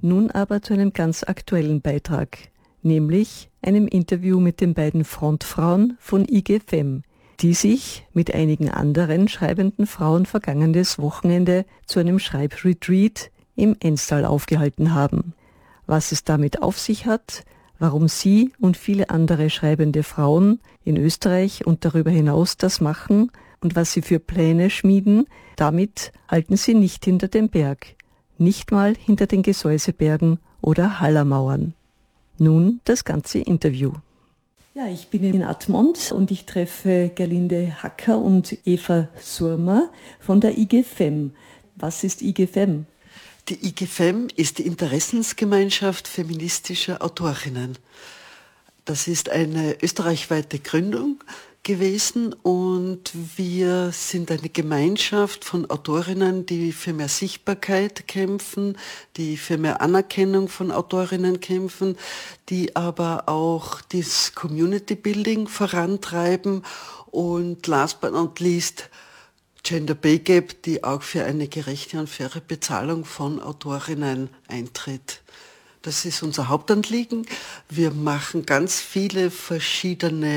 Nun aber zu einem ganz aktuellen Beitrag, nämlich einem Interview mit den beiden Frontfrauen von IG Fem, die sich mit einigen anderen schreibenden Frauen vergangenes Wochenende zu einem Schreibretreat im Enstal aufgehalten haben. Was es damit auf sich hat, warum sie und viele andere schreibende Frauen in Österreich und darüber hinaus das machen und was sie für Pläne schmieden, damit halten sie nicht hinter dem Berg, nicht mal hinter den Gesäusebergen oder Hallermauern. Nun das ganze Interview. Ja, ich bin in Admont und ich treffe Gerlinde Hacker und Eva Surma von der IG Fem. Was ist IG Fem? Die IG Fem ist die Interessensgemeinschaft feministischer Autorinnen. Das ist eine österreichweite Gründung gewesen und wir sind eine Gemeinschaft von Autorinnen, die für mehr Sichtbarkeit kämpfen, die für mehr Anerkennung von Autorinnen kämpfen, die aber auch das Community Building vorantreiben und last but not least Gender Pay Gap, die auch für eine gerechte und faire Bezahlung von Autorinnen eintritt. Das ist unser Hauptanliegen. Wir machen ganz viele verschiedene